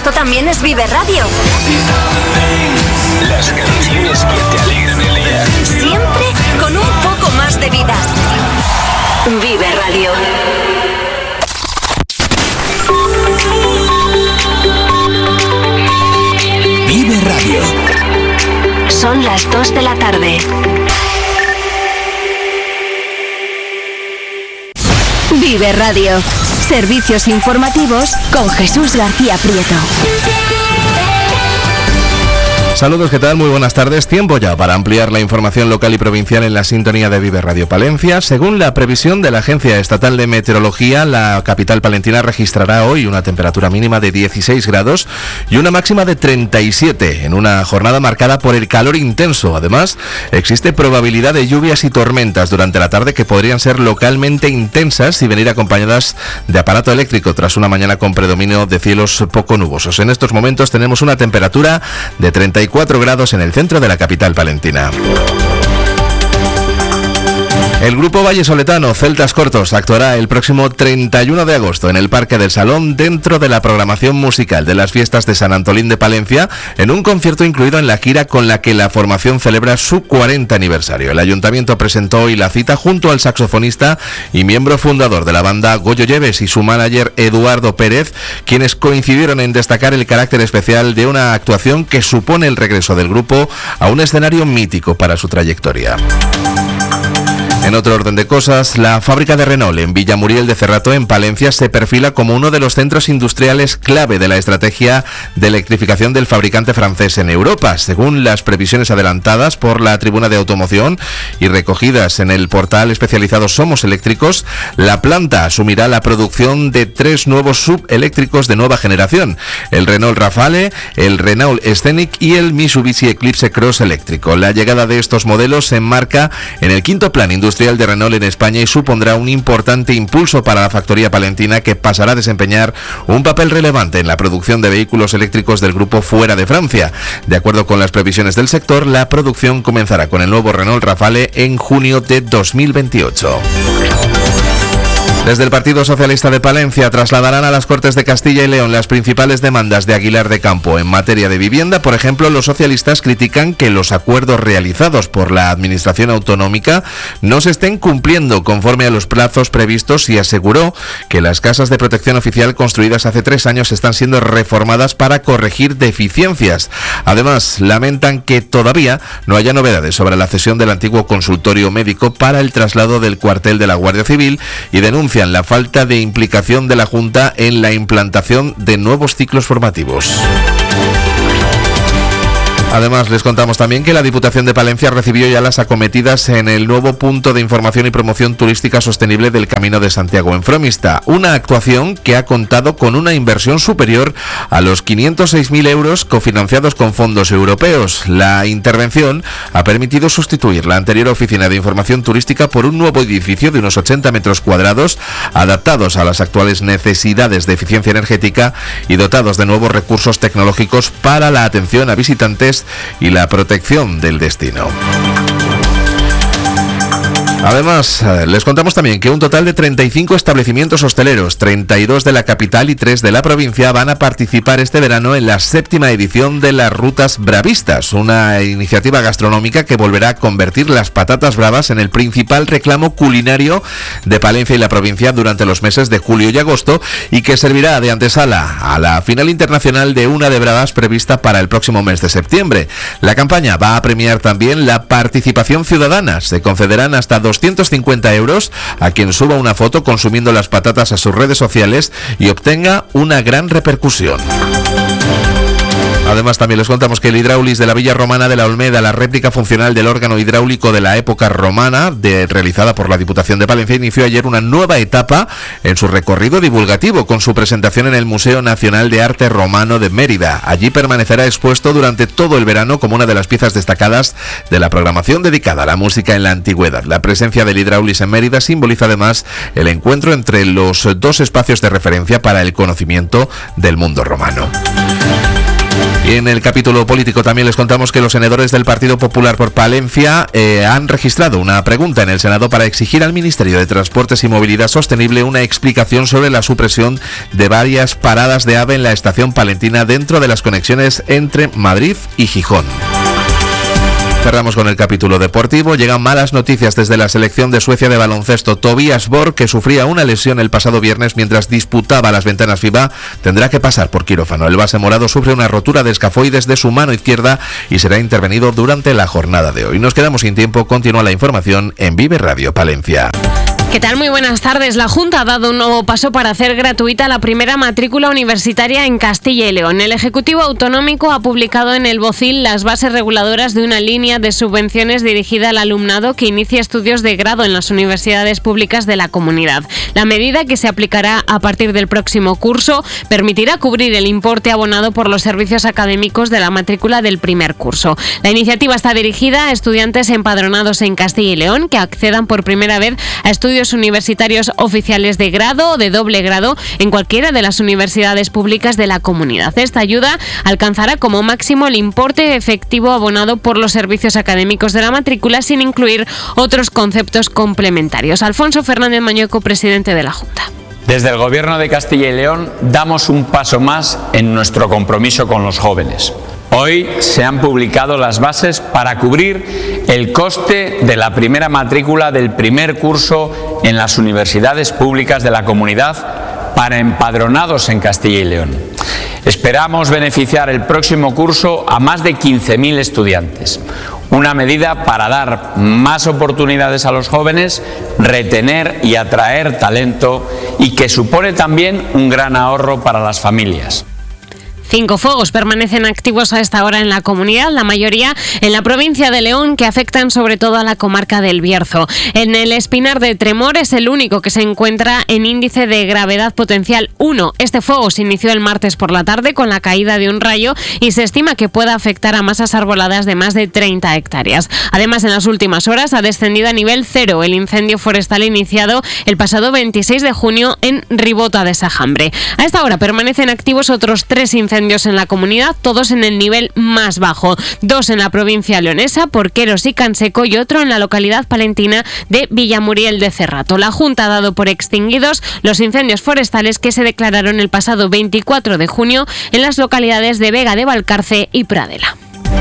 agosto también es Vive Radio. Las canciones que te alegran el día. Siempre con un poco más de vida. Vive Radio. Vive Radio. Son las 2 de la tarde. Vive Radio. Servicios informativos con Jesús García Prieto. Saludos, ¿qué tal? Muy buenas tardes. Tiempo ya para ampliar la información local y provincial en la sintonía de Vive Radio Palencia. Según la previsión de la Agencia Estatal de Meteorología, la capital palentina registrará hoy una temperatura mínima de 16 grados y una máxima de 37, en una jornada marcada por el calor intenso. Además, existe probabilidad de lluvias y tormentas durante la tarde que podrían ser localmente intensas y venir acompañadas de aparato eléctrico tras una mañana con predominio de cielos poco nubosos. En estos momentos tenemos una temperatura de 34 grados en el centro de la capital palentina. El grupo vallesoletano Celtas Cortos actuará el próximo 31 de agosto en el Parque del Salón dentro de la programación musical de las fiestas de San Antolín de Palencia, en un concierto incluido en la gira con la que la formación celebra su 40 aniversario. El ayuntamiento presentó hoy la cita junto al saxofonista y miembro fundador de la banda Goyo Lleves y su manager Eduardo Pérez, quienes coincidieron en destacar el carácter especial de una actuación que supone el regreso del grupo a un escenario mítico para su trayectoria. En otro orden de cosas, la fábrica de Renault en Villamuriel de Cerrato, en Palencia, se perfila como uno de los centros industriales clave de la estrategia de electrificación del fabricante francés en Europa. Según las previsiones adelantadas por la Tribuna de Automoción y recogidas en el portal especializado Somos Eléctricos, la planta asumirá la producción de 3 nuevos subeléctricos de nueva generación: el Renault Rafale, el Renault Scenic y el Mitsubishi Eclipse Cross eléctrico. La llegada de estos modelos se enmarca en el quinto plan industrial de Renault en España y supondrá un importante impulso para la factoría palentina, que pasará a desempeñar un papel relevante en la producción de vehículos eléctricos del grupo fuera de Francia. De acuerdo con las previsiones del sector, la producción comenzará con el nuevo Renault Rafale en junio de 2028. Desde el Partido Socialista de Palencia trasladarán a las Cortes de Castilla y León las principales demandas de Aguilar de Campo en materia de vivienda. Por ejemplo, los socialistas critican que los acuerdos realizados por la Administración Autonómica no se estén cumpliendo conforme a los plazos previstos, y aseguró que las casas de protección oficial construidas hace 3 años están siendo reformadas para corregir deficiencias. Además, lamentan que todavía no haya novedades sobre la cesión del antiguo consultorio médico para el traslado del cuartel de la Guardia Civil y denuncian la falta de implicación de la Junta en la implantación de nuevos ciclos formativos. Además, les contamos también que la Diputación de Palencia recibió ya las acometidas en el nuevo punto de información y promoción turística sostenible del Camino de Santiago en Fromista, una actuación que ha contado con una inversión superior a los 506.000 euros cofinanciados con fondos europeos. La intervención ha permitido sustituir la anterior oficina de información turística por un nuevo edificio de unos 80 metros cuadrados, adaptados a las actuales necesidades de eficiencia energética y dotados de nuevos recursos tecnológicos para la atención a visitantes y la protección del destino. Además, les contamos también que un total de 35 establecimientos hosteleros, 32 de la capital y 3 de la provincia, van a participar este verano en la 7ª edición de las Rutas Bravistas, una iniciativa gastronómica que volverá a convertir las patatas bravas en el principal reclamo culinario de Palencia y la provincia durante los meses de julio y agosto, y que servirá de antesala a la final internacional de Una de Bravas prevista para el próximo mes de septiembre. La campaña va a premiar también la participación ciudadana. Se concederán hasta 250 euros a quien suba una foto consumiendo las patatas a sus redes sociales y obtenga una gran repercusión. Además, también les contamos que el Hidráulis de la Villa Romana de la Olmeda, la réplica funcional del órgano hidráulico de la época romana, realizada por la Diputación de Palencia, inició ayer una nueva etapa en su recorrido divulgativo con su presentación en el Museo Nacional de Arte Romano de Mérida. Allí permanecerá expuesto durante todo el verano como una de las piezas destacadas de la programación dedicada a la música en la antigüedad. La presencia del Hidráulis en Mérida simboliza además el encuentro entre los dos espacios de referencia para el conocimiento del mundo romano. Y en el capítulo político también les contamos que los senadores del Partido Popular por Palencia han registrado una pregunta en el Senado para exigir al Ministerio de Transportes y Movilidad Sostenible una explicación sobre la supresión de varias paradas de AVE en la estación palentina dentro de las conexiones entre Madrid y Gijón. Cerramos con el capítulo deportivo. Llegan malas noticias desde la selección de Suecia de baloncesto. Tobias Borg, que sufría una lesión el pasado viernes mientras disputaba las ventanas FIBA, tendrá que pasar por quirófano. El base morado sufre una rotura de escafoides de su mano izquierda y será intervenido durante la jornada de hoy. Nos quedamos sin tiempo. Continúa la información en Vive Radio Palencia. ¿Qué tal? Muy buenas tardes. La Junta ha dado un nuevo paso para hacer gratuita la primera matrícula universitaria en Castilla y León. El Ejecutivo Autonómico ha publicado en el BOCIL las bases reguladoras de una línea de subvenciones dirigida al alumnado que inicia estudios de grado en las universidades públicas de la comunidad. La medida, que se aplicará a partir del próximo curso, permitirá cubrir el importe abonado por los servicios académicos de la matrícula del primer curso. La iniciativa está dirigida a estudiantes empadronados en Castilla y León que accedan por primera vez a estudios universitarios oficiales de grado o de doble grado en cualquiera de las universidades públicas de la comunidad. Esta ayuda alcanzará como máximo el importe efectivo abonado por los servicios académicos de la matrícula, sin incluir otros conceptos complementarios. Alfonso Fernández Mañueco, presidente de la Junta. Desde el Gobierno de Castilla y León damos un paso más en nuestro compromiso con los jóvenes. Hoy se han publicado las bases para cubrir el coste de la primera matrícula del primer curso en las universidades públicas de la comunidad para empadronados en Castilla y León. Esperamos beneficiar el próximo curso a más de 15.000 estudiantes. Una medida para dar más oportunidades a los jóvenes, retener y atraer talento y que supone también un gran ahorro para las familias. 5 fuegos permanecen activos a esta hora en la comunidad, la mayoría en la provincia de León, que afectan sobre todo a la comarca del Bierzo. En el Espinar de Tremor es el único que se encuentra en índice de gravedad potencial 1. Este fuego se inició el martes por la tarde con la caída de un rayo y se estima que pueda afectar a masas arboladas de más de 30 hectáreas. Además, en las últimas horas ha descendido a nivel 0 el incendio forestal iniciado el pasado 26 de junio en Ribota de Sajambre. A esta hora permanecen activos otros 3 incendios en la comunidad, todos en el nivel más bajo. 2 en la provincia leonesa, Porqueros y Canseco, y otro en la localidad palentina de Villamuriel de Cerrato. La Junta ha dado por extinguidos los incendios forestales que se declararon el pasado 24 de junio en las localidades de Vega de Valcarce y Pradela.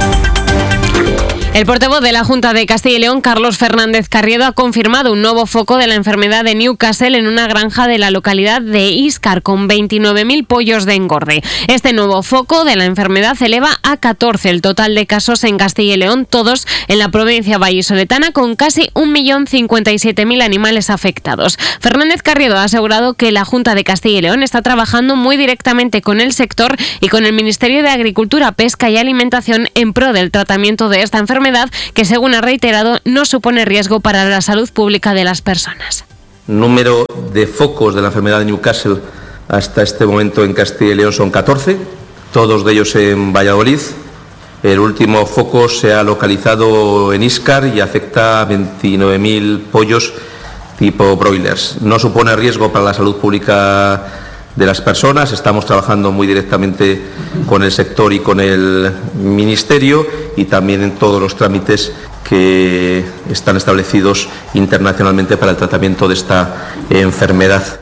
El portavoz de la Junta de Castilla y León, Carlos Fernández Carriedo, ha confirmado un nuevo foco de la enfermedad de Newcastle en una granja de la localidad de Íscar, con 29.000 pollos de engorde. Este nuevo foco de la enfermedad eleva a 14 el total de casos en Castilla y León, todos en la provincia vallisoletana, con casi 1.057.000 animales afectados. Fernández Carriedo ha asegurado que la Junta de Castilla y León está trabajando muy directamente con el sector y con el Ministerio de Agricultura, Pesca y Alimentación en pro del tratamiento de esta enfermedad, que, según ha reiterado, no supone riesgo para la salud pública de las personas. Número de focos de la enfermedad de Newcastle hasta este momento en Castilla y León son 14, todos de ellos en Valladolid. El último foco se ha localizado en Íscar y afecta a 29.000 pollos tipo broilers. No supone riesgo para la salud pública de las personas. Estamos trabajando muy directamente con el sector y con el Ministerio, y también en todos los trámites que están establecidos internacionalmente para el tratamiento de esta enfermedad.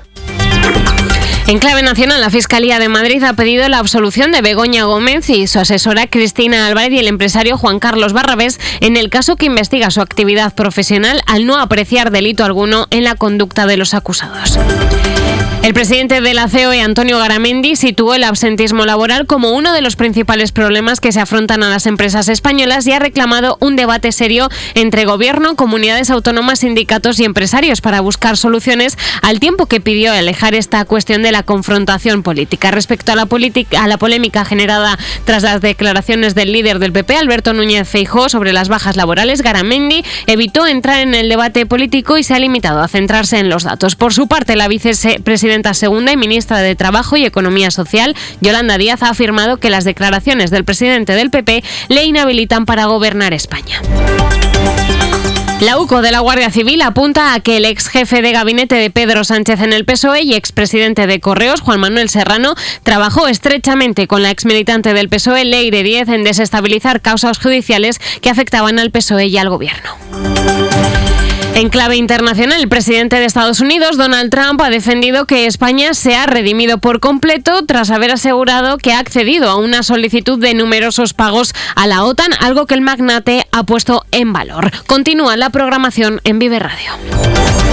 En clave nacional, la Fiscalía de Madrid ha pedido la absolución de Begoña Gómez y su asesora Cristina Álvarez y el empresario Juan Carlos Barrabés en el caso que investiga su actividad profesional, al no apreciar delito alguno en la conducta de los acusados. El presidente de la COE, Antonio Garamendi, situó el absentismo laboral como uno de los principales problemas que se afrontan a las empresas españolas y ha reclamado un debate serio entre gobierno, comunidades autónomas, sindicatos y empresarios para buscar soluciones, al tiempo que pidió alejar esta cuestión de la confrontación política. Respecto a la polémica generada tras las declaraciones del líder del PP, Alberto Núñez Feijóo, sobre las bajas laborales, Garamendi evitó entrar en el debate político y se ha limitado a centrarse en los datos. Por su parte, la vicepresidenta segunda y ministra de Trabajo y Economía Social, Yolanda Díaz, ha afirmado que las declaraciones del presidente del PP le inhabilitan para gobernar España. La UCO de la Guardia Civil apunta a que el ex jefe de gabinete de Pedro Sánchez en el PSOE y expresidente de Correos, Juan Manuel Serrano, trabajó estrechamente con la exmilitante del PSOE, Leire Díez, en desestabilizar causas judiciales que afectaban al PSOE y al gobierno. En clave internacional, el presidente de Estados Unidos, Donald Trump, ha defendido que España se ha redimido por completo tras haber asegurado que ha accedido a una solicitud de numerosos pagos a la OTAN, algo que el magnate ha puesto en valor. Continúa la programación en Vive Radio.